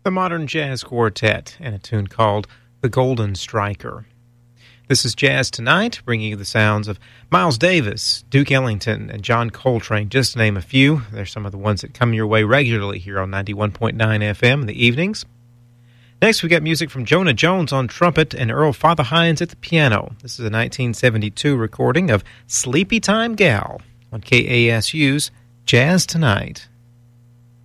the Modern Jazz Quartet, and a tune called The Golden Striker. This is Jazz Tonight, bringing you the sounds of Miles Davis, Duke Ellington, and John Coltrane, just to name a few. They're some of the ones that come your way regularly here on 91.9 FM in the evenings. Next, we got music from Jonah Jones on trumpet and Earl Father Hines at the piano. This is a 1972 recording of Sleepy Time Gal on KASU's Jazz Tonight.